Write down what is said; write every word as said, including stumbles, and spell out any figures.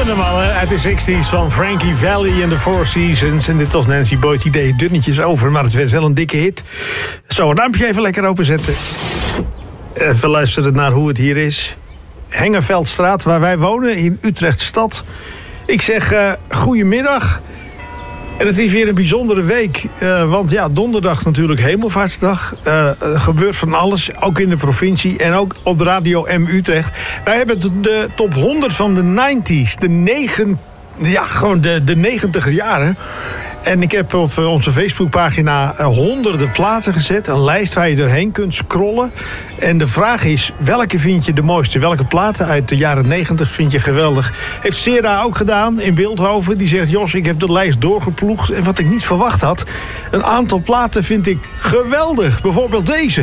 kenden hem al, hè? Uit de zestig's van Frankie Valli en The Four Seasons. En dit was Nancy Boyd, die deed dunnetjes over, maar het werd wel een dikke hit. Zo, een duimpje even lekker openzetten. Even luisteren naar hoe het hier is. Hengeveldstraat, waar wij wonen, in Utrecht stad. Ik zeg uh, goedemiddag. En het is weer een bijzondere week. Uh, want ja, donderdag natuurlijk Hemelvaartsdag. Uh, er gebeurt van alles, ook in de provincie. En ook op de Radio M Utrecht. Wij hebben de top honderd van de negentig's. De negen... Ja, gewoon de, de negentiger jaren. En ik heb op onze Facebookpagina honderden platen gezet. Een lijst waar je doorheen kunt scrollen. En de vraag is, welke vind je de mooiste? Welke platen uit de jaren negentig vind je geweldig? Heeft Sera ook gedaan in Beeldhoven. Die zegt, Jos, ik heb de lijst doorgeploegd. En wat ik niet verwacht had, een aantal platen vind ik geweldig. Bijvoorbeeld deze.